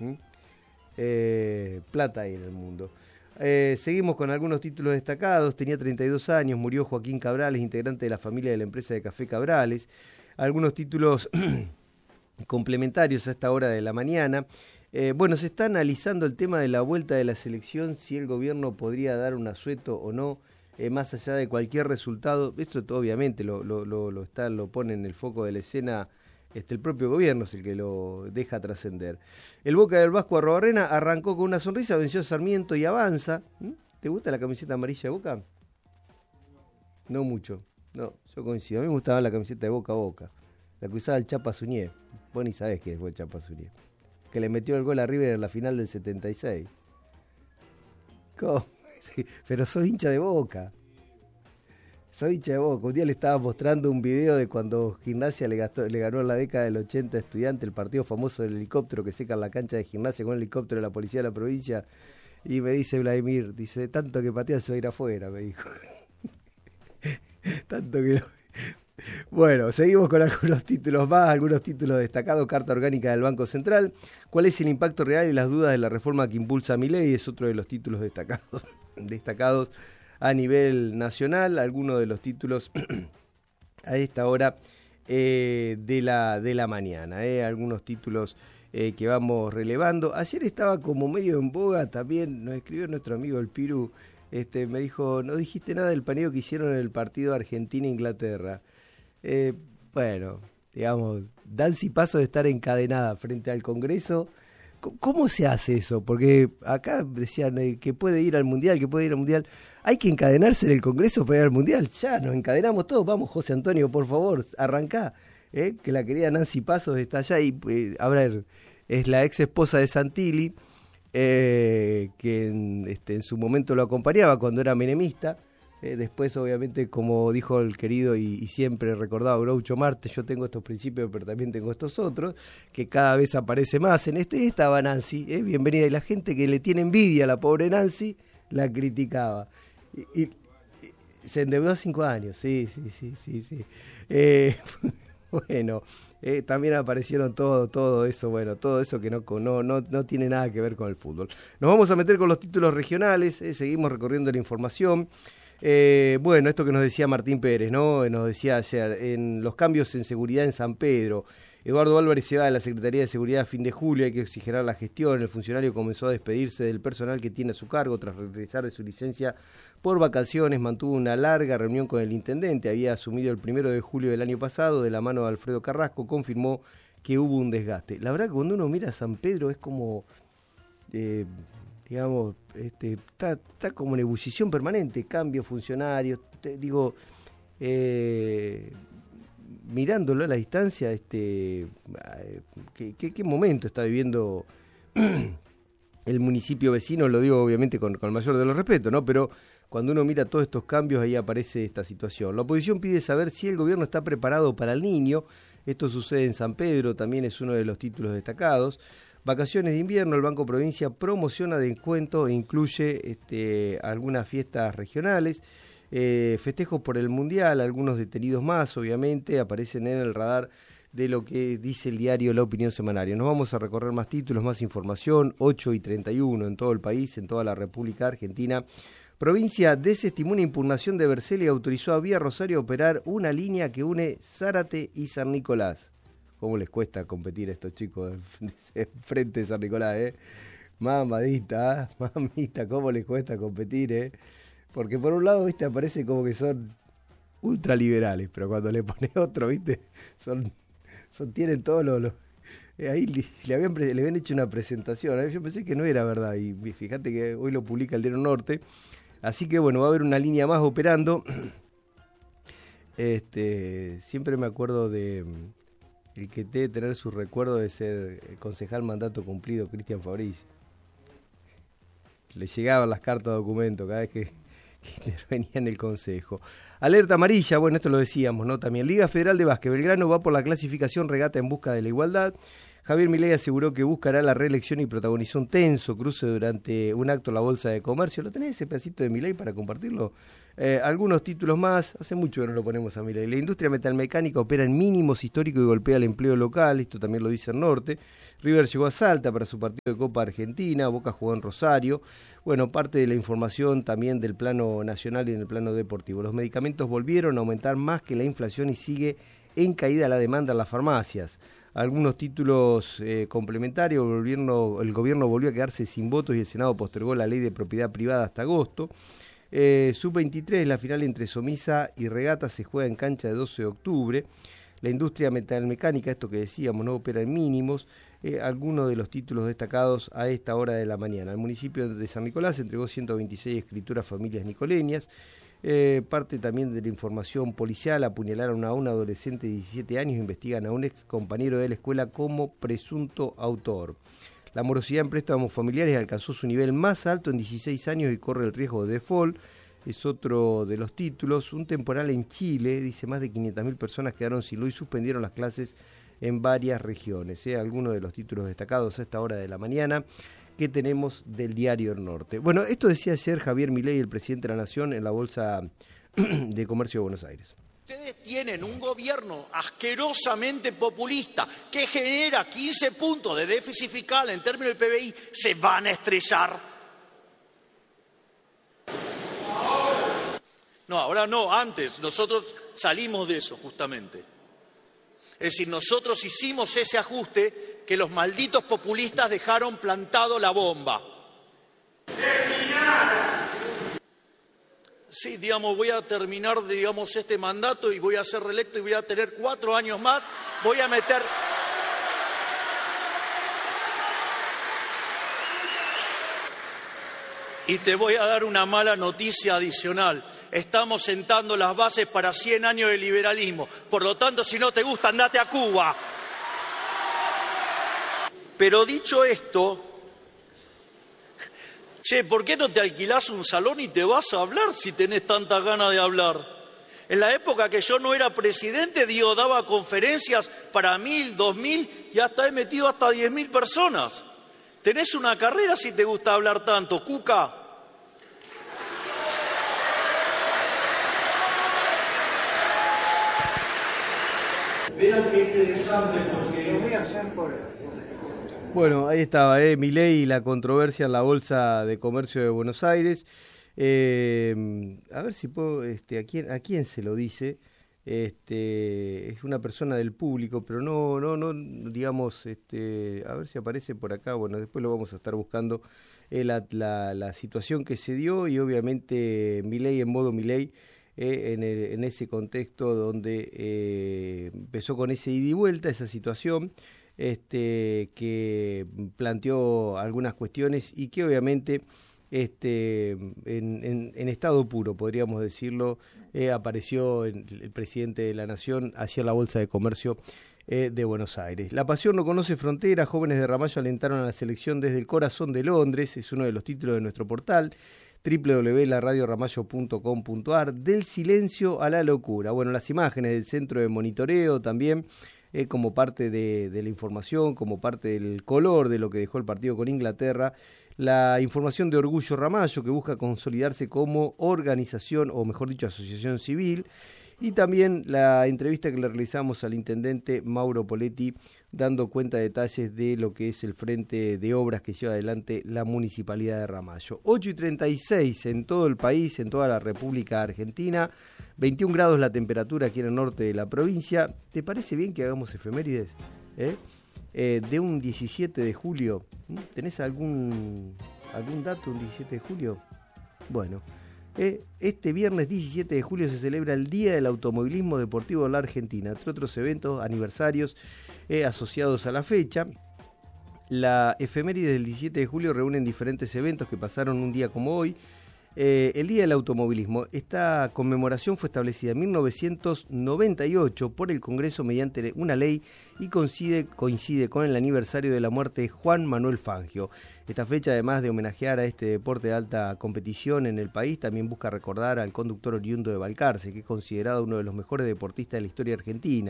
Plata hay en el mundo. Seguimos con algunos títulos destacados. Tenía 32 años, murió Joaquín Cabrales, integrante de la familia de la empresa de café Cabrales. Algunos títulos complementarios a esta hora de la mañana. Bueno, se está analizando el tema de la vuelta de la selección, si el gobierno podría dar un asueto o no, más allá de cualquier resultado. Esto obviamente lo pone en el foco de la escena. El propio gobierno es el que lo deja trascender. El Boca del Vasco Arrobarrena arrancó con una sonrisa, venció a Sarmiento y avanza. ¿Te gusta la camiseta amarilla de Boca? No mucho. No, yo coincido. A mí me gustaba la camiseta de Boca a Boca. La que usaba el Chapa Suñé. Vos ni sabés quién fue el Chapa Suñé. Que le metió el gol a River en la final del 76. ¿Cómo? Pero sos hincha de Boca. Soy hincha de Boca. Un día le estaba mostrando un video de cuando Gimnasia le ganó en la década del 80 a Estudiantes, el partido famoso del helicóptero que seca la cancha de Gimnasia con el helicóptero de la policía de la provincia. Y me dice Vladimir, dice, tanto que patea se va a ir afuera, me dijo. Tanto que no. Bueno, seguimos con algunos títulos más, algunos títulos destacados. Carta orgánica del Banco Central. ¿Cuál es el impacto real y las dudas de la reforma que impulsa Milei? Es otro de los títulos destacados a nivel nacional. Algunos de los títulos a esta hora de la mañana. Algunos títulos que vamos relevando. Ayer estaba como medio en boga también, nos escribió nuestro amigo el Piru, me dijo, no dijiste nada del paneo que hicieron en el partido Argentina-Inglaterra. Bueno, digamos, dan paso de estar encadenada frente al Congreso. ¿Cómo se hace eso? Porque acá decían que puede ir al Mundial, Hay que encadenarse en el Congreso para ir al Mundial. Ya, nos encadenamos todos. Vamos, José Antonio, por favor, arrancá. Que la querida Nancy Pasos está allá y, a ver, es la ex esposa de Santilli, que en su momento lo acompañaba cuando era menemista. Después, obviamente, como dijo el querido y siempre recordado Groucho Marx, yo tengo estos principios, pero también tengo estos otros, que cada vez aparece más en esto. Y estaba Nancy, bienvenida. Y la gente que le tiene envidia a la pobre Nancy, la criticaba. Y se endeudó 5 años, sí. Bueno, también aparecieron todo eso, bueno, todo eso que no tiene nada que ver con el fútbol. Nos vamos a meter con los títulos regionales, seguimos recorriendo la información. Bueno, esto que nos decía Martín Pérez, ¿no? Nos decía ayer, en los cambios en seguridad en San Pedro, Eduardo Álvarez se va de la Secretaría de Seguridad a fin de julio, hay que exigerar la gestión. El funcionario comenzó a despedirse del personal que tiene a su cargo tras regresar de su licencia por vacaciones. Mantuvo una larga reunión con el intendente, había asumido el 1 de julio del año pasado de la mano de Alfredo Carrasco, confirmó que hubo un desgaste. La verdad que cuando uno mira a San Pedro es como, digamos, está como en ebullición permanente, cambios, funcionarios, mirándolo a la distancia, ¿qué momento está viviendo el municipio vecino? Lo digo obviamente con el mayor de los respetos, ¿no? Pero cuando uno mira todos estos cambios, ahí aparece esta situación. La oposición pide saber si el gobierno está preparado para el Niño. Esto sucede en San Pedro, también es uno de los títulos destacados. Vacaciones de invierno, el Banco Provincia promociona descuento e incluye algunas fiestas regionales. Festejos por el Mundial, algunos detenidos más, obviamente, aparecen en el radar de lo que dice el diario La Opinión Semanaria. Nos vamos a recorrer más títulos, más información. 8:31 en todo el país, en toda la República Argentina. Provincia desestimó una impugnación de Bercel y autorizó a Vía Rosario a operar una línea que une Zárate y San Nicolás. ¿Cómo les cuesta competir a estos chicos de frente de San Nicolás, Mamita, ¿cómo les cuesta competir, Porque por un lado, viste, aparece como que son ultraliberales, pero cuando le pones otro, viste, tienen todos los ahí le habían hecho una presentación. Yo pensé que no era verdad, y fíjate que hoy lo publica el Diario Norte. Así que bueno, va a haber una línea más operando. Siempre me acuerdo de el que debe tener su recuerdo de ser el concejal mandato cumplido, Cristian Fabricio. Le llegaban las cartas de documento cada vez que intervenía en el Consejo. Alerta amarilla, bueno, esto lo decíamos, ¿no? También Liga Federal de Básquet, Belgrano va por la clasificación regata en busca de la igualdad. Javier Milei aseguró que buscará la reelección y protagonizó un tenso cruce durante un acto en la Bolsa de Comercio. ¿Lo tenés ese pedacito de Milei para compartirlo? Algunos títulos más, hace mucho que no lo ponemos a Milei. La industria metalmecánica opera en mínimos históricos y golpea el empleo local, esto también lo dice el norte. River llegó a Salta para su partido de Copa Argentina, Boca jugó en Rosario. Bueno, parte de la información también del plano nacional y en el plano deportivo. Los medicamentos volvieron a aumentar más que la inflación y sigue en caída la demanda en las farmacias. Algunos títulos complementarios, el gobierno volvió a quedarse sin votos y el Senado postergó la ley de propiedad privada hasta agosto. Sub-23, la final entre Somisa y Regata se juega en cancha de 12 de octubre. La industria metalmecánica, esto que decíamos, no opera en mínimos. Algunos de los títulos destacados a esta hora de la mañana. El municipio de San Nicolás entregó 126 escrituras a familias nicoleñas. Parte también de la información policial, apuñalaron a un adolescente de 17 años, investigan a un ex compañero de la escuela como presunto autor. La morosidad en préstamos familiares alcanzó su nivel más alto en 16 años y corre el riesgo de default. Es otro de los títulos. Un temporal en Chile, dice, más de 500.000 personas quedaron sin luz y suspendieron las clases en varias regiones. Algunos de los títulos destacados a esta hora de la mañana que tenemos del diario El Norte. Bueno, esto decía ayer Javier Milei, el presidente de la Nación, en la Bolsa de Comercio de Buenos Aires. Ustedes tienen un gobierno asquerosamente populista que genera 15 puntos de déficit fiscal en términos del PBI, se van a estrellar. No, ahora no, antes. Nosotros salimos de eso justamente. Es decir, nosotros hicimos ese ajuste que los malditos populistas dejaron plantado la bomba. Sí, digamos, voy a terminar, digamos, este mandato y voy a ser reelecto y voy a tener 4 años más. Voy a meter... Y te voy a dar una mala noticia adicional. Estamos sentando las bases para 100 años de liberalismo. Por lo tanto, si no te gusta, andate a Cuba. Pero dicho esto, che, ¿por qué no te alquilás un salón y te vas a hablar si tenés tantas ganas de hablar? En la época que yo no era presidente, daba conferencias para 1.000, 2.000 y hasta he metido hasta 10.000 personas. Tenés una carrera si te gusta hablar tanto, Cuca. Vean qué interesante porque lo voy a hacer por... Bueno, ahí estaba, Milei y la controversia en la Bolsa de Comercio de Buenos Aires. A ver si puedo, ¿a quién se lo dice? Es una persona del público, pero no, digamos, a ver si aparece por acá. Bueno, después lo vamos a estar buscando la situación que se dio y obviamente Milei en modo Milei. En ese contexto donde empezó con ese ida y vuelta, esa situación que planteó algunas cuestiones y que obviamente en estado puro, podríamos decirlo, apareció el presidente de la Nación hacia la Bolsa de Comercio de Buenos Aires. La pasión no conoce fronteras, jóvenes de Ramallo alentaron a la selección desde el corazón de Londres, es uno de los títulos de nuestro portal www.laradioramallo.com.ar. Del silencio a la locura. Bueno, las imágenes del centro de monitoreo también como parte de la información, como parte del color de lo que dejó el partido con Inglaterra. La información de Orgullo Ramallo, que busca consolidarse como organización, o mejor dicho, asociación civil. Y también la entrevista que le realizamos al intendente Mauro Poletti, dando cuenta de detalles de lo que es el frente de obras que lleva adelante la Municipalidad de Ramallo. 8:36 en todo el país, en toda la República Argentina, 21 grados la temperatura aquí en el norte de la provincia. ¿Te parece bien que hagamos efemérides? De un 17 de julio, ¿tenés algún dato, un 17 de julio? Bueno, este viernes 17 de julio se celebra el Día del Automovilismo Deportivo de la Argentina, entre otros eventos, aniversarios asociados a la fecha. La efeméride del 17 de julio reúnen diferentes eventos que pasaron un día como hoy. El Día del Automovilismo. Esta conmemoración fue establecida en 1998 por el Congreso mediante una ley y coincide con el aniversario de la muerte de Juan Manuel Fangio. Esta fecha, además de homenajear a este deporte de alta competición en el país, también busca recordar al conductor oriundo de Balcarce, que es considerado uno de los mejores deportistas de la historia argentina.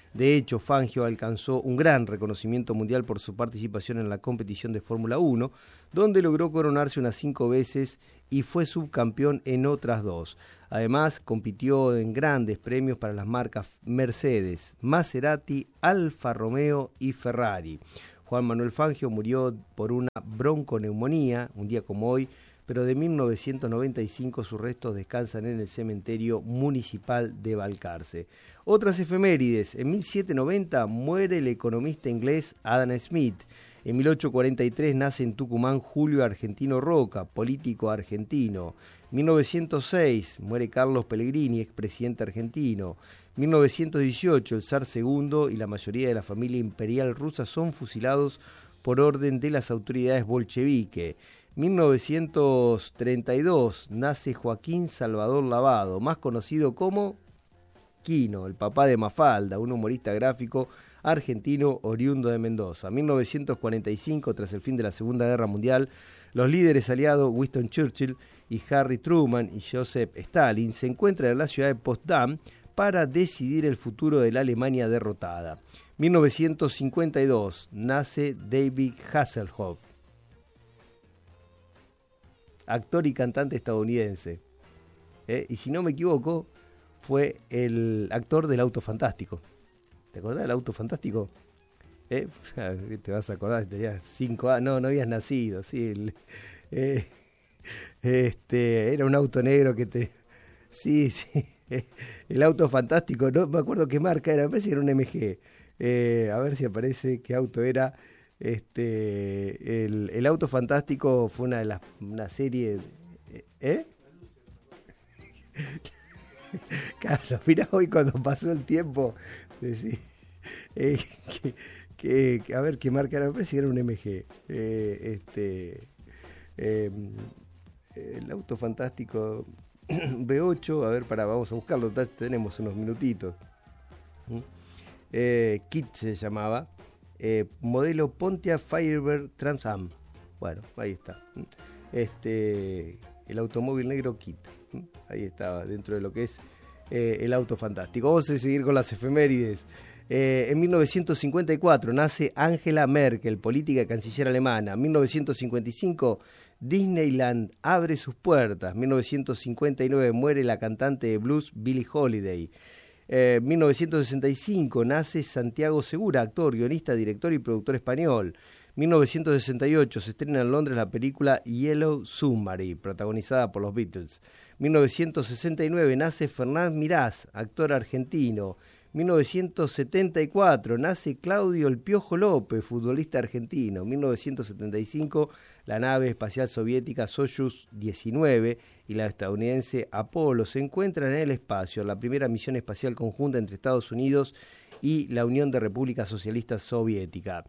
De hecho, Fangio alcanzó un gran reconocimiento mundial por su participación en la competición de Fórmula 1, donde logró coronarse unas 5 veces y fue subcampeón en otras 2. Además, compitió en grandes premios para las marcas Mercedes, Maserati, Alfa Romeo y Ferrari. Juan Manuel Fangio murió por una bronconeumonía, un día como hoy, pero de 1995 sus restos descansan en el cementerio municipal de Balcarce. Otras efemérides: en 1790 muere el economista inglés Adam Smith. En 1843 nace en Tucumán Julio Argentino Roca, político argentino. 1906 muere Carlos Pellegrini, expresidente argentino. 1918 el zar II y la mayoría de la familia imperial rusa son fusilados por orden de las autoridades bolchevique. 1932 nace Joaquín Salvador Lavado, más conocido como Quino, el papá de Mafalda, un humorista gráfico argentino oriundo de Mendoza. 1945, tras el fin de la Segunda Guerra Mundial, los líderes aliados Winston Churchill y Harry Truman y Joseph Stalin se encuentran en la ciudad de Potsdam para decidir el futuro de la Alemania derrotada. 1952 nace David Hasselhoff, actor y cantante estadounidense. Y si no me equivoco, fue el actor del Auto Fantástico. ¿Te acordás del Auto Fantástico? Te vas a acordar, tenías 5 años, no habías nacido, sí. Era un auto negro que te... Sí, el Auto Fantástico, no me acuerdo qué marca era, me parece que era un MG. A ver si aparece qué auto era. El Auto Fantástico fue una serie... Claro, mirá, hoy cuando pasó el tiempo, decís, a ver qué marca era, me parece que era un MG. El Auto Fantástico V8, a ver, vamos a buscarlo, tenemos unos minutitos. Kit se llamaba, modelo Pontiac Firebird Trans Am. Bueno, ahí está. El automóvil negro Kit. Ahí estaba, dentro de lo que es el Auto Fantástico. Vamos a seguir con las efemérides. En 1954 nace Angela Merkel, política y canciller alemana. En 1955 Disneyland abre sus puertas. En 1959 muere la cantante de blues Billie Holiday. En 1965 nace Santiago Segura, actor, guionista, director y productor español. 1968 se estrena en Londres la película Yellow Submarine, protagonizada por los Beatles. 1969 nace Fernán Mirás, actor argentino. 1974 nace Claudio El Piojo López, futbolista argentino. 1975 la nave espacial soviética Soyuz 19 y la estadounidense Apolo se encuentran en el espacio, la primera misión espacial conjunta entre Estados Unidos y la Unión de Repúblicas Socialistas Soviética.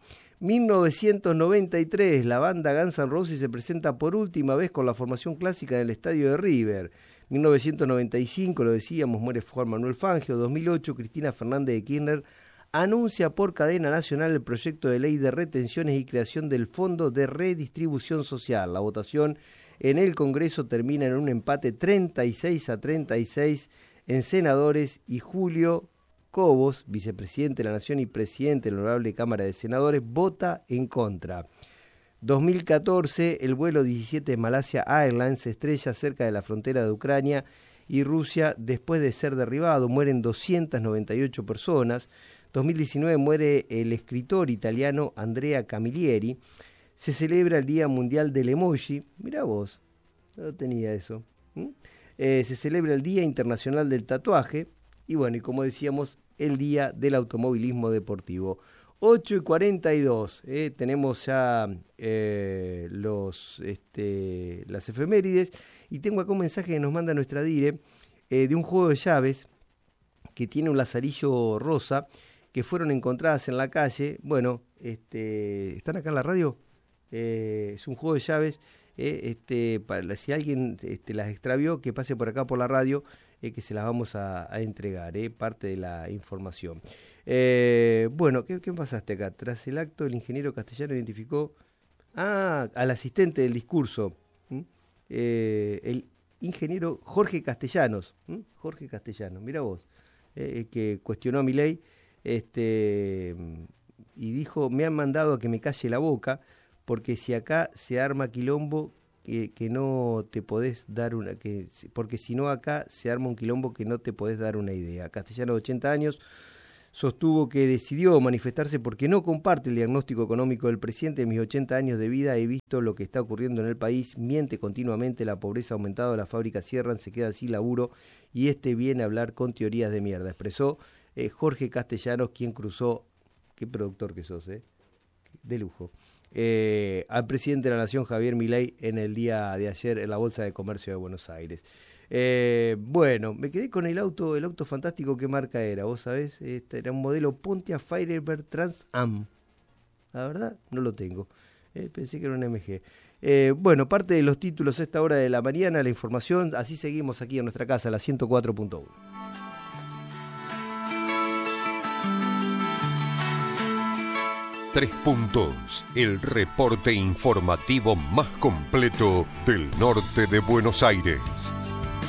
1993 la banda Guns N' Roses se presenta por última vez con la formación clásica en el estadio de River. 1995, lo decíamos, muere Juan Manuel Fangio. 2008, Cristina Fernández de Kirchner anuncia por cadena nacional el proyecto de ley de retenciones y creación del Fondo de Redistribución Social. La votación en el Congreso termina en un empate 36-36 en senadores y Julio Cobos, vicepresidente de la Nación y presidente de la Honorable Cámara de Senadores, vota en contra. 2014, el vuelo 17 de Malaysia Airlines se estrella cerca de la frontera de Ucrania y Rusia después de ser derribado. Mueren 298 personas. 2019 muere el escritor italiano Andrea Camilleri. Se celebra el Día Mundial del Emoji. Mirá vos, no tenía eso. Se celebra el Día Internacional del Tatuaje. Y bueno, y como decíamos, el Día del Automovilismo Deportivo. 8:42, tenemos ya las efemérides y tengo acá un mensaje que nos manda nuestra dire de un juego de llaves que tiene un lazarillo rosa que fueron encontradas en la calle. Bueno, ¿están acá en la radio? Es un juego de llaves, si alguien las extravió, que pase por acá por la radio, que se las vamos a entregar, parte de la información. Bueno, ¿qué pasaste acá? Tras el acto, el ingeniero castellano identificó al asistente del discurso, el ingeniero Jorge Castellanos, mirá vos, que cuestionó a Milei Y dijo, me han mandado a que me calle la boca, porque si acá se arma quilombo, que no te podés dar una... porque si no acá se arma un quilombo que no te podés dar una idea. Castellanos, de 80 años, sostuvo que decidió manifestarse porque no comparte el diagnóstico económico del presidente. En mis 80 años de vida he visto lo que está ocurriendo en el país, miente continuamente, la pobreza ha aumentado, las fábricas cierran, se quedan sin laburo y viene a hablar con teorías de mierda, expresó Jorge Castellanos, quien cruzó, qué productor que sos, de lujo, al presidente de la Nación, Javier Milei, en el día de ayer en la Bolsa de Comercio de Buenos Aires. Bueno, me quedé con el auto fantástico. ¿Qué marca era? ¿Vos sabés? Era un modelo Pontiac Firebird Trans Am. La verdad, no lo tengo. Pensé que era un MG. Bueno, parte de los títulos a esta hora de la mañana, la información. Así seguimos aquí en nuestra casa, la 104.1. Tres Puntos, el reporte informativo más completo del norte de Buenos Aires.